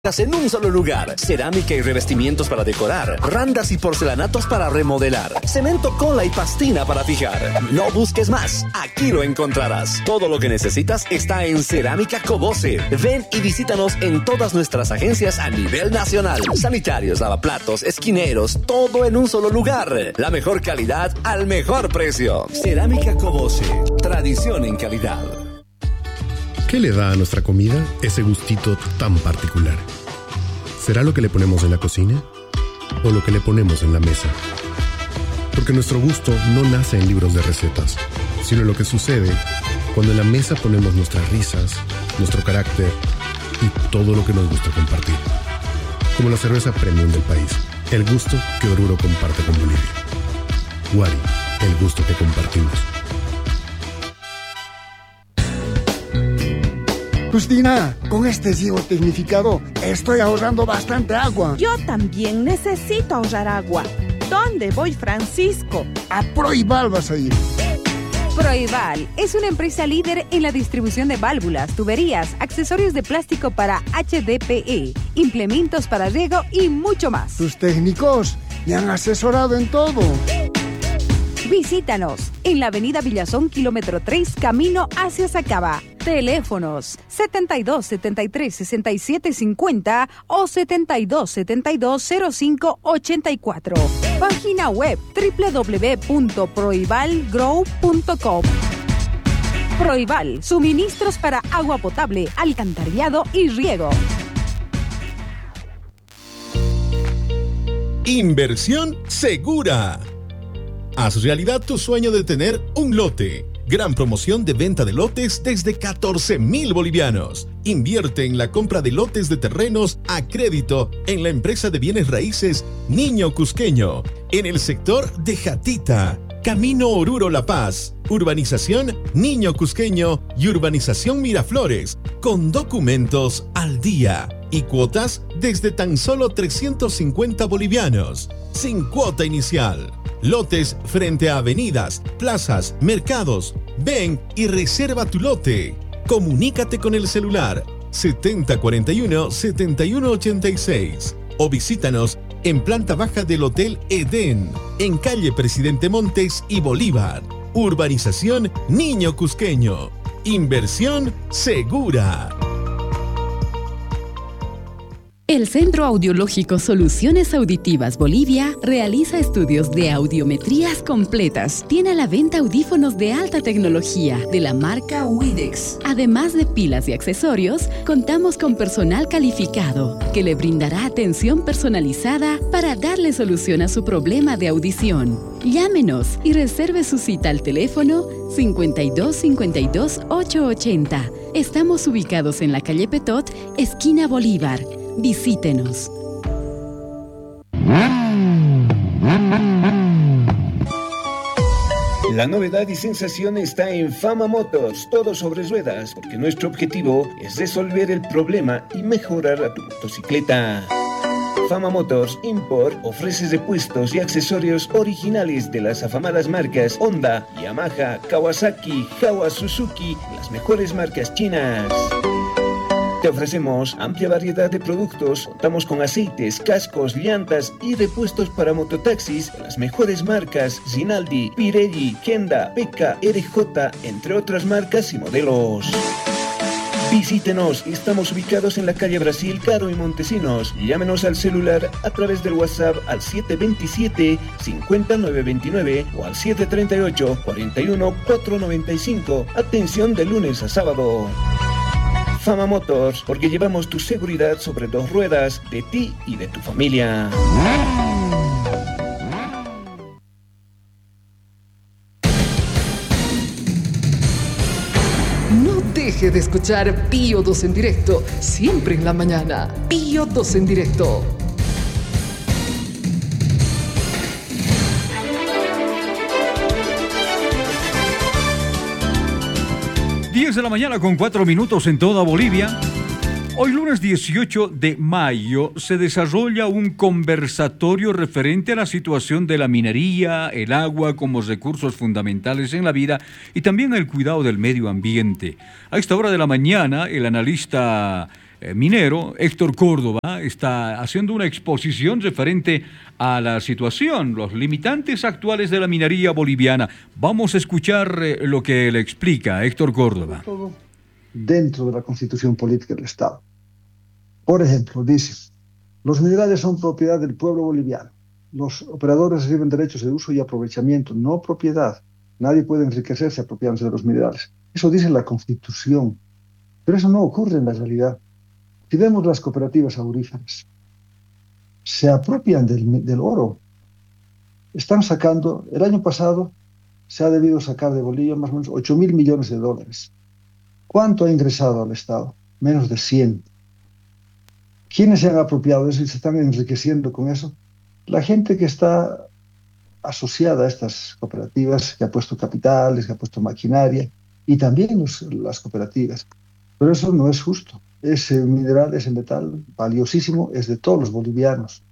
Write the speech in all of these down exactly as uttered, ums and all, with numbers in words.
en un solo lugar. Cerámica y revestimientos para decorar, randas y porcelanatos para remodelar, cemento, cola y pastina para fijar. No busques más, aquí lo encontrarás. Todo lo que necesitas está en Cerámica Cobose. Ven y visítanos en todas nuestras agencias a nivel nacional. Sanitarios, lavaplatos, esquineros, todo en un solo lugar. La mejor calidad al mejor precio. Cerámica Cobose, tradición en calidad. ¿Qué le da a nuestra comida ese gustito tan particular? ¿Será lo que le ponemos en la cocina o lo que le ponemos en la mesa? Porque nuestro gusto no nace en libros de recetas, sino lo que sucede cuando en la mesa ponemos nuestras risas, nuestro carácter y todo lo que nos gusta compartir. Como la cerveza premium del país, el gusto que Oruro comparte con Bolivia. Wari, el gusto que compartimos. Justina, con este ciego tecnificado estoy ahorrando bastante agua. Yo también necesito ahorrar agua. ¿Dónde voy, Francisco? A Proibal vas a ir. Proibal es una empresa líder en la distribución de válvulas, tuberías, accesorios de plástico para H D P E, implementos para riego y mucho más. Sus técnicos me han asesorado en todo. Visítanos en la avenida Villazón, kilómetro tres, camino hacia Sacaba. Teléfonos setenta y dos, setenta y tres, sesenta y siete cincuenta o setenta y dos, setenta y dos, cero cinco ochenta y cuatro. Página web doble u doble u doble u punto proibal grow punto com. Proibal, suministros para agua potable, alcantarillado y riego. Inversión segura. Haz realidad tu sueño de tener un lote. Gran promoción de venta de lotes desde catorce mil bolivianos. Invierte en la compra de lotes de terrenos a crédito en la empresa de bienes raíces Niño Cusqueño, en el sector de Jatita, Camino Oruro La Paz, Urbanización Niño Cusqueño y Urbanización Miraflores, con documentos al día y cuotas desde tan solo trescientos cincuenta bolivianos, sin cuota inicial. Lotes frente a avenidas, plazas, mercados. Ven y reserva tu lote. Comunícate con el celular setenta cuarenta y uno, setenta y uno ochenta y seis o visítanos en planta baja del Hotel Edén, en calle Presidente Montes y Bolívar. Urbanización Niño Cusqueño. Inversión segura. El Centro Audiológico Soluciones Auditivas Bolivia realiza estudios de audiometrías completas. Tiene a la venta audífonos de alta tecnología de la marca Widex. Además de pilas y accesorios, contamos con personal calificado que le brindará atención personalizada para darle solución a su problema de audición. Llámenos y reserve su cita al teléfono cincuenta y dos, cincuenta y dos, ochocientos ochenta. Estamos ubicados en la calle Petot, esquina Bolívar. Visítenos. La novedad y sensación está en Fama Motors, todo sobre ruedas, porque nuestro objetivo es resolver el problema y mejorar a tu motocicleta. Fama Motors Import ofrece repuestos y accesorios originales de las afamadas marcas Honda, Yamaha, Kawasaki, Jawa, Suzuki, las mejores marcas chinas. Te ofrecemos amplia variedad de productos, contamos con aceites, cascos, llantas y repuestos para mototaxis de las mejores marcas Rinaldi, Pirelli, Kenda, P K, R J, entre otras marcas y modelos. Visítenos, estamos ubicados en la calle Brasil, Caro y Montesinos. Llámenos al celular a través del WhatsApp al siete dos siete, cinco nueve dos nueve o al siete tres ocho, cuatro uno, cuatro nueve cinco. Atención de lunes a sábado. Fama Motors, porque llevamos tu seguridad sobre dos ruedas, de ti y de tu familia. No deje de escuchar Pío dos en directo, siempre en la mañana. Pío dos en directo. diez de la mañana con cuatro minutos en toda Bolivia. Hoy lunes dieciocho de mayo se desarrolla un conversatorio referente a la situación de la minería, el agua como recursos fundamentales en la vida y también el cuidado del medio ambiente. A esta hora de la mañana el analista eh, minero, Héctor Córdoba, está haciendo una exposición referente a la situación, los limitantes actuales de la minería boliviana. Vamos a escuchar eh, lo que le explica Héctor Córdoba. Todo dentro de la Constitución Política del Estado. Por ejemplo, dice, los minerales son propiedad del pueblo boliviano. Los operadores reciben derechos de uso y aprovechamiento, no propiedad. Nadie puede enriquecerse apropiándose de los minerales. Eso dice la Constitución. Pero eso no ocurre en la realidad. Si vemos las cooperativas auríferas, se apropian del, del oro. Están sacando, el año pasado se ha debido sacar de Bolivia más o menos ocho mil millones de dólares. ¿Cuánto ha ingresado al Estado? Menos de cien. ¿Quiénes se han apropiado de eso y se están enriqueciendo con eso? La gente que está asociada a estas cooperativas, que ha puesto capitales, que ha puesto maquinaria, y también los, las cooperativas. Pero eso no es justo. Ese mineral, ese metal valiosísimo es de todos los bolivianos.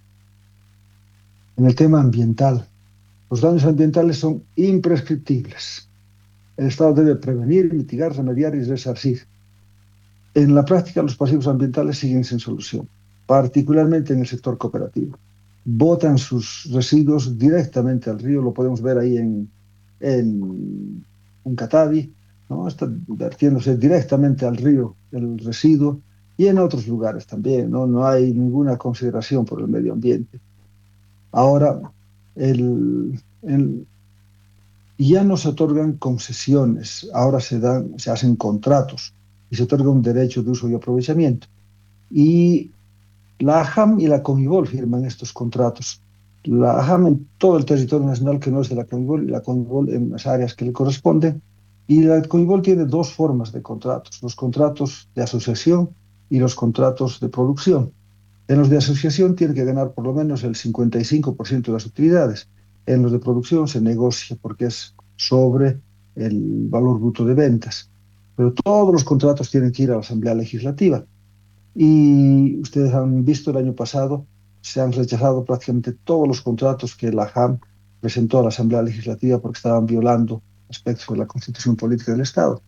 En el tema ambiental, los daños ambientales son imprescriptibles. El Estado debe prevenir, mitigar, remediar y resarcir. En la práctica, los pasivos ambientales siguen sin solución, particularmente en el sector cooperativo. Botan sus residuos directamente al río, lo podemos ver ahí en, en, en Catavi, ¿no? Está vertiéndose directamente al río el residuo, y en otros lugares también, ¿no? No hay ninguna consideración por el medio ambiente. Ahora, el, el, ya no se otorgan concesiones, ahora se, dan, se hacen contratos y se otorga un derecho de uso y aprovechamiento. Y la AJAM y la COMIBOL firman estos contratos. La AJAM en todo el territorio nacional que no es de la COMIBOL, y la COMIBOL en las áreas que le corresponden. Y la COMIBOL tiene dos formas de contratos, los contratos de asociación y los contratos de producción. En los de asociación tiene que ganar por lo menos el cincuenta y cinco por ciento de las utilidades. En los de producción se negocia porque es sobre el valor bruto de ventas. Pero todos los contratos tienen que ir a la Asamblea Legislativa. Y ustedes han visto el año pasado, se han rechazado prácticamente todos los contratos que la AJAM presentó a la Asamblea Legislativa porque estaban violando aspectos de la Constitución Política del Estado.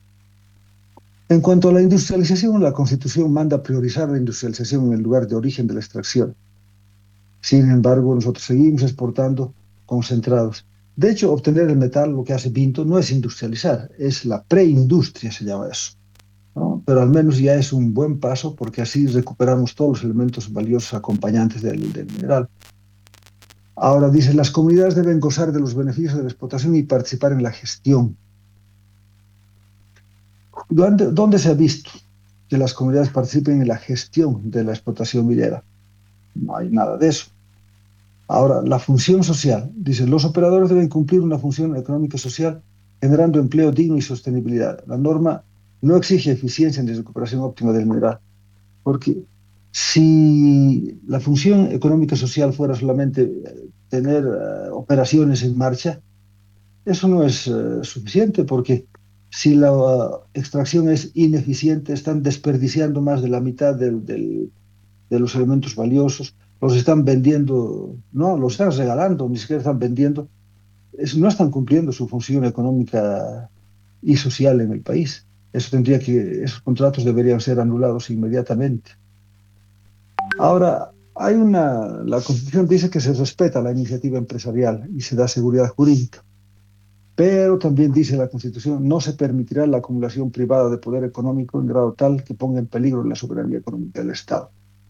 En cuanto a la industrialización, la Constitución manda priorizar la industrialización en el lugar de origen de la extracción. Sin embargo, nosotros seguimos exportando concentrados. De hecho, obtener el metal, lo que hace Pinto, no es industrializar, es la preindustria, se llama eso, ¿no? Pero al menos ya es un buen paso porque así recuperamos todos los elementos valiosos acompañantes del, del mineral. Ahora dice, las comunidades deben gozar de los beneficios de la explotación y participar en la gestión. ¿Dónde, dónde se ha visto que las comunidades participen en la gestión de la explotación minera? No hay nada de eso. Ahora, la función social. Dice, los operadores deben cumplir una función económica y social generando empleo digno y sostenibilidad. La norma no exige eficiencia ni recuperación óptima del mineral, porque si la función económica y social fuera solamente tener uh, operaciones en marcha, eso no es uh, suficiente, porque si la uh, extracción es ineficiente, están desperdiciando más de la mitad del, del, de los elementos valiosos, los están vendiendo, no, los están regalando, ni siquiera están vendiendo, es, no están cumpliendo su función económica y social en el país. Eso tendría que, esos contratos deberían ser anulados inmediatamente. Ahora, hay una, la Constitución dice que se respeta la iniciativa empresarial y se da seguridad jurídica, pero también dice la Constitución, no se permitirá la acumulación privada de poder económico en grado tal que ponga en peligro la soberanía económica del Estado.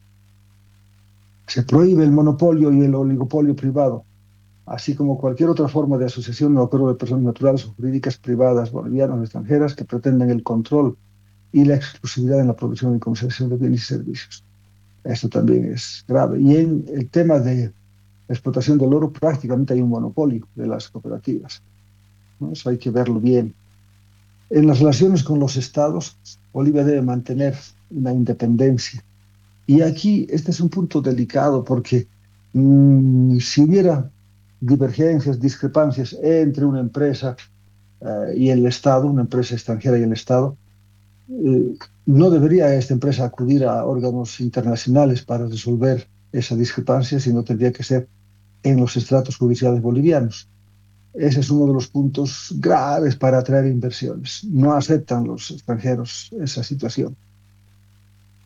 Se prohíbe el monopolio y el oligopolio privado, así como cualquier otra forma de asociación o acuerdo de personas naturales o jurídicas privadas, bolivianas o extranjeras, que pretendan el control y la exclusividad en la producción y comercialización de bienes y servicios. Esto también es grave. Y en el tema de la explotación del oro, prácticamente hay un monopolio de las cooperativas, ¿no? Eso hay que verlo bien. En las relaciones con los estados, Bolivia debe mantener una independencia. Y aquí este es un punto delicado porque mmm, si hubiera divergencias, discrepancias entre una empresa uh, y el Estado, una empresa extranjera y el Estado, eh, no debería esta empresa acudir a órganos internacionales para resolver esa discrepancia, sino tendría que ser en los estratos judiciales bolivianos. Ese es uno de los puntos graves para atraer inversiones. No aceptan los extranjeros esa situación.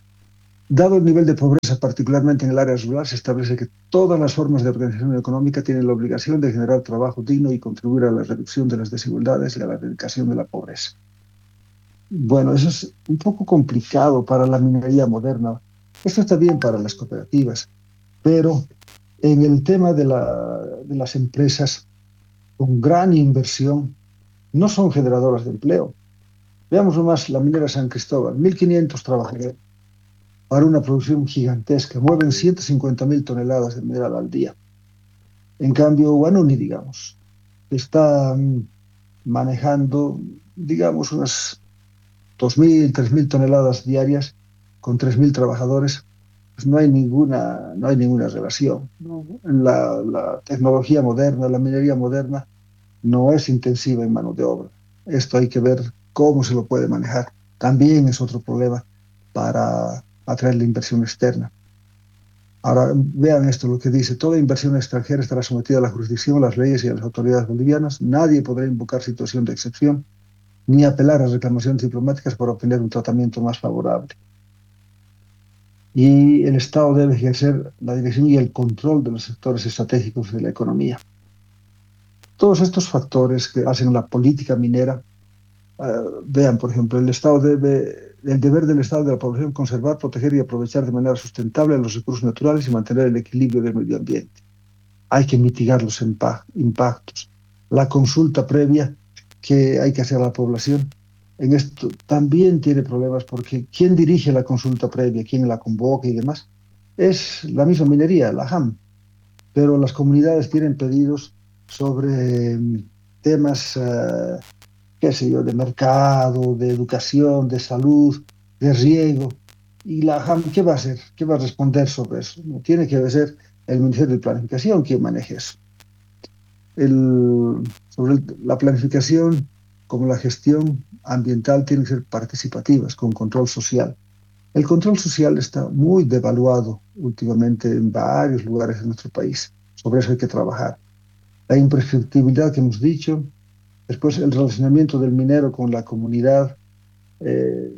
Dado el nivel de pobreza, particularmente en el área rural, se establece que todas las formas de organización económica tienen la obligación de generar trabajo digno y contribuir a la reducción de las desigualdades y a la erradicación de la pobreza. Bueno, eso es un poco complicado para la minería moderna. Esto está bien para las cooperativas, pero en el tema de, la, de las empresas con gran inversión, no son generadoras de empleo. Veamos nomás la minera San Cristóbal, mil quinientos trabajadores para una producción gigantesca, mueven ciento cincuenta mil toneladas de mineral al día. En cambio, Guanuni, digamos, está um, manejando, digamos, unas dos mil, tres mil toneladas diarias con tres mil trabajadores. Pues no hay ninguna, no hay ninguna relación. ¿no? La, la tecnología moderna, la minería moderna, no es intensiva en mano de obra. Esto hay que ver cómo se lo puede manejar. También es otro problema para atraer la inversión externa. Ahora, vean esto, lo que dice: toda inversión extranjera estará sometida a la jurisdicción, las leyes y a las autoridades bolivianas. Nadie podrá invocar situación de excepción ni apelar a reclamaciones diplomáticas para obtener un tratamiento más favorable. Y el Estado debe ejercer la dirección y el control de los sectores estratégicos de la economía. Todos estos factores que hacen la política minera, uh, vean, por ejemplo, el Estado debe... El deber del Estado y de la población conservar, proteger y aprovechar de manera sustentable los recursos naturales y mantener el equilibrio del medio ambiente. Hay que mitigar los impactos. La consulta previa que hay que hacer a la población, en esto también tiene problemas porque ¿quién dirige la consulta previa? ¿Quién la convoca y demás? Es la misma minería, la J A M. Pero las comunidades tienen pedidos sobre temas... Uh, qué sé yo, de mercado, de educación, de salud, de riego. ¿Y la J A M qué va a hacer? ¿Qué va a responder sobre eso? No, tiene que ser el Ministerio de Planificación quien maneje eso. El, sobre el, la planificación, como la gestión ambiental, tienen que ser participativas, con control social. El control social está muy devaluado últimamente en varios lugares de nuestro país. Sobre eso hay que trabajar. La imprescriptibilidad que hemos dicho. Después, el relacionamiento del minero con la comunidad. Eh,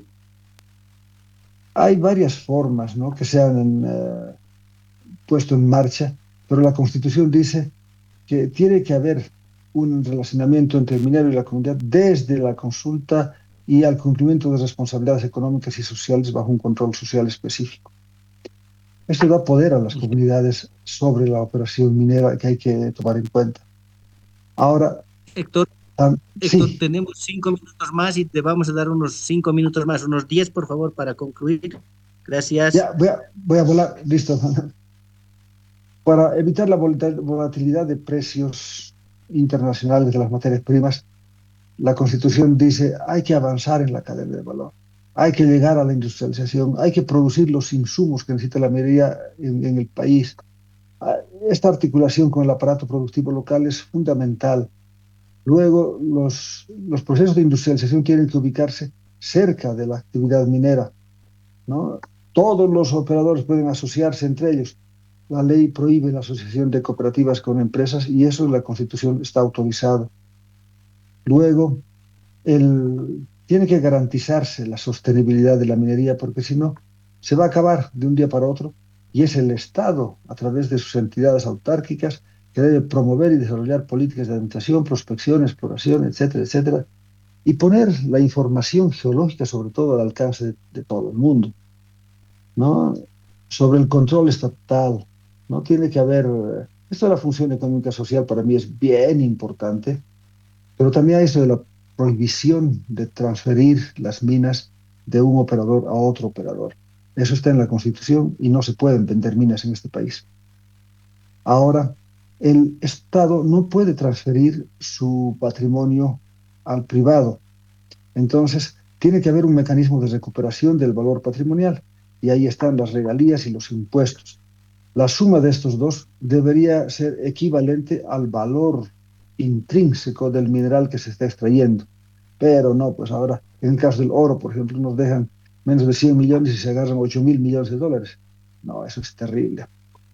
hay varias formas, ¿no?, que se han eh, puesto en marcha, pero la Constitución dice que tiene que haber un relacionamiento entre el minero y la comunidad desde la consulta y al cumplimiento de responsabilidades económicas y sociales bajo un control social específico. Esto da poder a las comunidades sobre la operación minera que hay que tomar en cuenta. Ahora... Héctor, Um, Héctor, sí. tenemos cinco minutos más y te vamos a dar unos cinco minutos más, unos diez, por favor, para concluir. Gracias. Ya, voy a, voy a volar, listo. Para evitar la volatilidad de precios internacionales de las materias primas, la Constitución dice hay que avanzar en la cadena de valor, hay que llegar a la industrialización, hay que producir los insumos que necesita la minería en, en el país. Esta articulación con el aparato productivo local es fundamental. Luego, los, los procesos de industrialización tienen que ubicarse cerca de la actividad minera, ¿no? Todos los operadores pueden asociarse entre ellos. La ley prohíbe la asociación de cooperativas con empresas y eso en la Constitución está autorizado. Luego, el, tiene que garantizarse la sostenibilidad de la minería porque si no, se va a acabar de un día para otro y es el Estado, a través de sus entidades autárquicas, que debe promover y desarrollar políticas de administración, prospección, exploración, etcétera, etcétera, y poner la información geológica, sobre todo, al alcance de, de todo el mundo, ¿no? Sobre el control estatal, ¿no? Tiene que haber... Esto de la función económica social para mí es bien importante, pero también hay esto de la prohibición de transferir las minas de un operador a otro operador. Eso está en la Constitución y no se pueden vender minas en este país. Ahora, el Estado no puede transferir su patrimonio al privado. Entonces, tiene que haber un mecanismo de recuperación del valor patrimonial y ahí están las regalías y los impuestos. La suma de estos dos debería ser equivalente al valor intrínseco del mineral que se está extrayendo. Pero no, pues ahora, en el caso del oro, por ejemplo, nos dejan menos de cien millones y se agarran ocho mil millones de dólares. No, eso es terrible.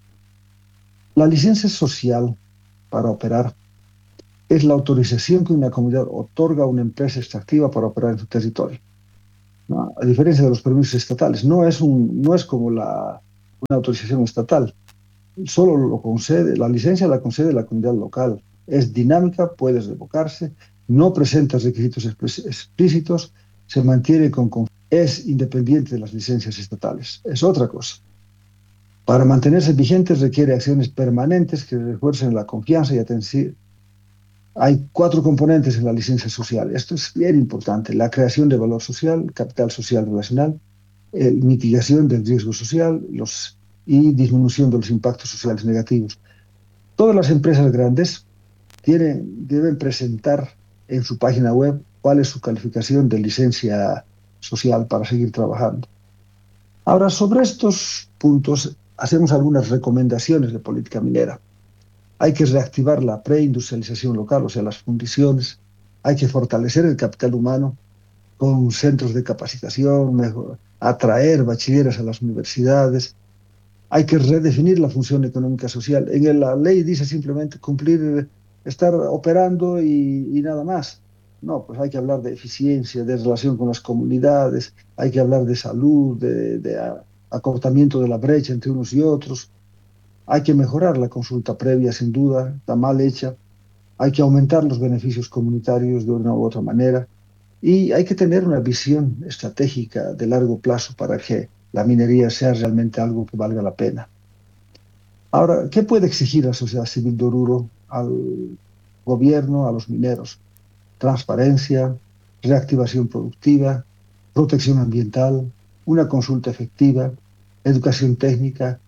La licencia social para operar es la autorización que una comunidad otorga a una empresa extractiva para operar en su territorio. ¿no? A diferencia de los permisos estatales. No es, un, no es como la, una autorización estatal. Solo lo concede, la licencia la concede la comunidad local. Es dinámica, puede revocarse, no presenta requisitos explícitos, se mantiene con confianza. Es independiente de las licencias estatales. Es otra cosa. Para mantenerse vigentes requiere acciones permanentes que refuercen la confianza y atención. Hay cuatro componentes en la licencia social. Esto es bien importante. La creación de valor social, capital social relacional, eh, mitigación del riesgo social los, y disminución de los impactos sociales negativos. Todas las empresas grandes tienen, deben presentar en su página web cuál es su calificación de licencia social para seguir trabajando. Ahora, sobre estos puntos, hacemos algunas recomendaciones de política minera. Hay que reactivar la preindustrialización local, o sea, las fundiciones. Hay que fortalecer el capital humano con centros de capacitación, mejor, atraer bachilleres a las universidades. Hay que redefinir la función económica social. En la ley dice simplemente cumplir, estar operando y, y nada más. No, pues hay que hablar de eficiencia, de relación con las comunidades, hay que hablar de salud, de, de acortamiento de la brecha entre unos y otros. Hay que mejorar la consulta previa, sin duda, está mal hecha. Hay que aumentar los beneficios comunitarios de una u otra manera. Y hay que tener una visión estratégica de largo plazo para que la minería sea realmente algo que valga la pena. Ahora, ¿qué puede exigir la sociedad civil de Oruro al gobierno, a los mineros? Transparencia, reactivación productiva, protección ambiental, una consulta efectiva, educación técnica,